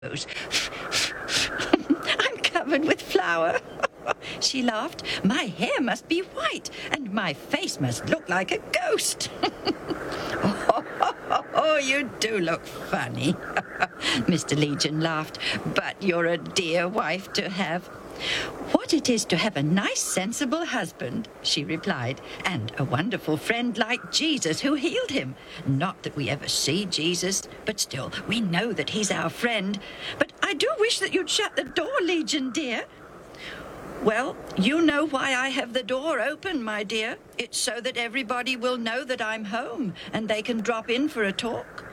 I'm covered with flour. She laughed. My hair must be white, and my face must look like a ghost. Oh, you do look funny. Mr. Legion laughed. But you're a dear wife to have. What it is to have a nice, sensible husband, she replied, and a wonderful friend like Jesus who healed him. Not that we ever see Jesus, but still, we know that he's our friend. But I do wish that you'd shut the door, Legion, dear. Well, you know why I have the door open, my dear. It's so that everybody will know that I'm home and they can drop in for a talk.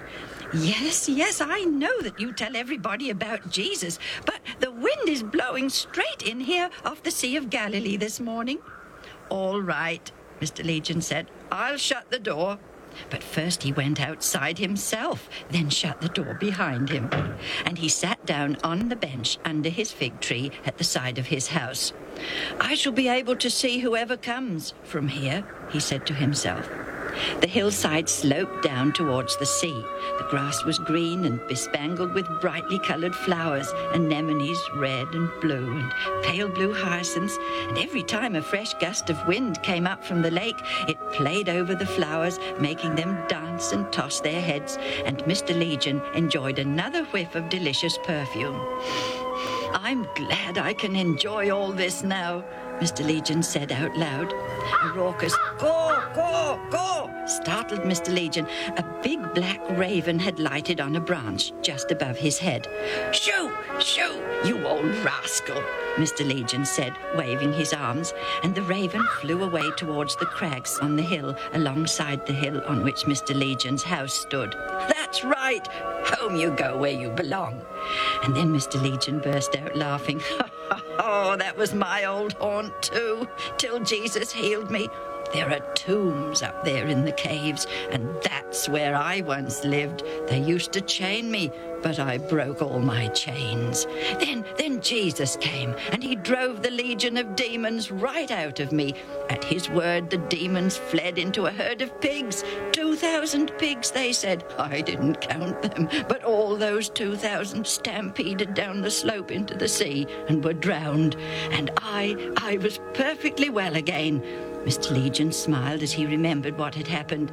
Yes, I know that you tell everybody about Jesus, but the wind is blowing straight in here off the Sea of Galilee this morning. All right, Mr. Legion said. I'll shut the door. But first he went outside himself, then shut the door behind him. And he sat down on the bench under his fig tree at the side of his house. I shall be able to see whoever comes from here, he said to himself. The hillside sloped down towards the sea. The grass was green and bespangled with brightly coloured flowers, anemones red and blue, and pale blue hyacinths, and every time a fresh gust of wind came up from the lake, it played over the flowers, making them dance and toss their heads, and Mr. Legion enjoyed another whiff of delicious perfume. I'm glad I can enjoy all this now, Mr. Legion said out loud. A raucous "Caw, caw, caw" startled Mr. Legion. A big black raven had lighted on a branch just above his head. Shoo, shoo, you old rascal, Mr. Legion said, waving his arms, and the raven flew away towards the crags on the hill alongside the hill on which Mr. Legion's house stood. That's right, home you go where you belong. And then Mr. Legion burst out laughing. Oh, that was my old haunt too, till Jesus healed me. There are tombs up there in the caves, and that's where I once lived. They used to chain me, but I broke all my chains. Then Jesus came, and he drove the legion of demons right out of me. At his word, the demons fled into a herd of pigs. 2,000 pigs, they said. I didn't count them, but all those 2,000 stampeded down the slope into the sea and were drowned. And I was perfectly well again. Mr. Legion smiled as he remembered what had happened.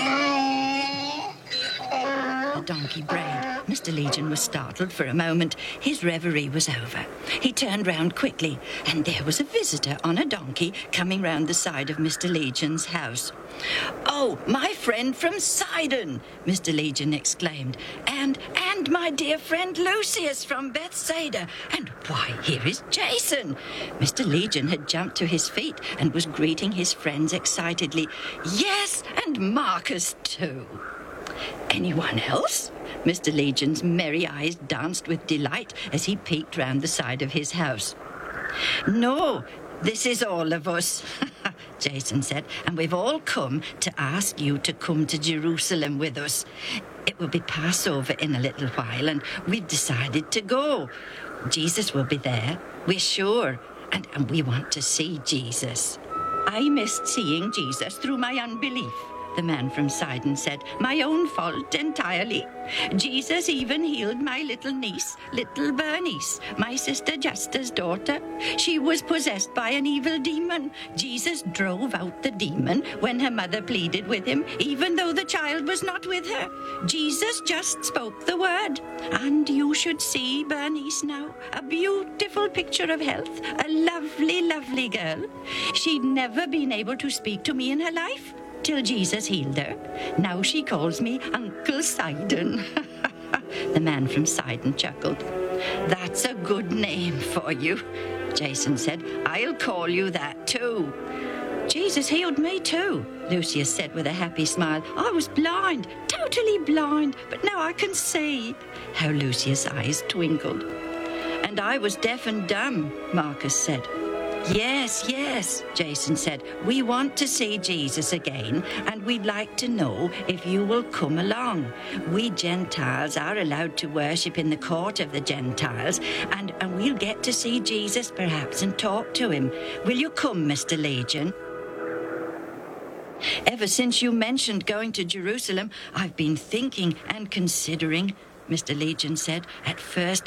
The donkey brayed. Mr. Legion was startled for a moment. His reverie was over. He turned round quickly, and there was a visitor on a donkey coming round the side of Mr. Legion's house. Oh, my friend from Sidon, Mr. Legion exclaimed, and my dear friend Lucius from Bethsaida, and why, here is Jason. Mr. Legion had jumped to his feet and was greeting his friends excitedly. Yes, and Marcus too. Anyone else? Mr. Legion's merry eyes danced with delight as he peeked round the side of his house. No, this is all of us, Jason said, and we've all come to ask you to come to Jerusalem with us. It will be Passover in a little while, and we've decided to go. Jesus will be there, we're sure, and we want to see Jesus. I missed seeing Jesus through my unbelief, the man from Sidon said. My own fault entirely. Jesus even healed my little niece, little Bernice, my sister Justa's daughter. She was possessed by an evil demon. Jesus drove out the demon when her mother pleaded with him, even though the child was not with her. Jesus just spoke the word. And you should see Bernice now, a beautiful picture of health, a lovely, lovely girl. She'd never been able to speak to me in her life till Jesus healed her. Now she calls me Uncle Sidon. The man from Sidon chuckled. That's a good name for you, Jason said. I'll call you that too. Jesus healed me too, Lucius said with a happy smile. I was blind, totally blind, but now I can see. How Lucius' eyes twinkled. And I was deaf and dumb, Marcus said. Yes, Jason said. We want to see Jesus again, and we'd like to know if you will come along. We Gentiles are allowed to worship in the court of the Gentiles, and we'll get to see Jesus perhaps and talk to him. Will you come, Mr. Legion? Ever since you mentioned going to Jerusalem, I've been thinking and considering. Mr. Legion said. At first